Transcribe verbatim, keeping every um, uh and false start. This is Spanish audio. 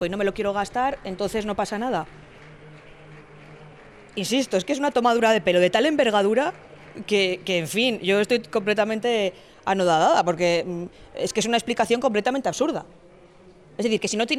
y no me lo quiero gastar, entonces no pasa nada. Insisto, es que es una tomadura de pelo de tal envergadura que, que en fin, yo estoy completamente anodadada porque mm, es que es una explicación completamente absurda. Es decir, que si no tiene